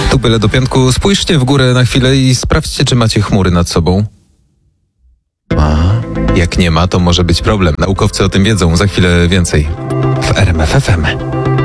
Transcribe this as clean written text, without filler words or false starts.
Tu byle do piątku. Spójrzcie w górę na chwilę i sprawdźcie, czy macie chmury nad sobą. Jak nie ma, to może być problem. Naukowcy o tym wiedzą. Za chwilę więcej w RMF FM.